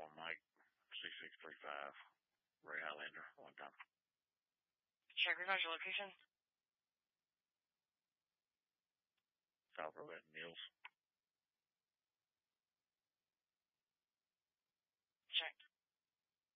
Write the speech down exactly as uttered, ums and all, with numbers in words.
on Mike six six three five, Ray Highlander, one time. Check recognize your location. South Roulette and Mills.